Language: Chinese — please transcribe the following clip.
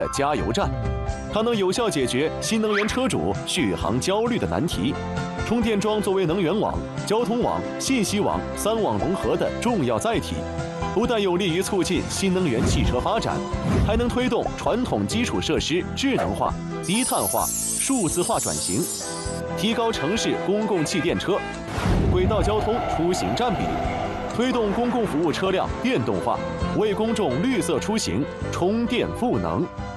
加油站，它能有效解决新能源车主续航焦虑的难题。充电桩作为能源网、交通网、信息网3网融合的重要载体，不但有利于促进新能源汽车发展，还能推动传统基础设施智能化、低碳化、数字化转型，提高城市公共汽电车、轨道交通出行占比，推动公共服务车辆电动化，为公众绿色出行充电赋能。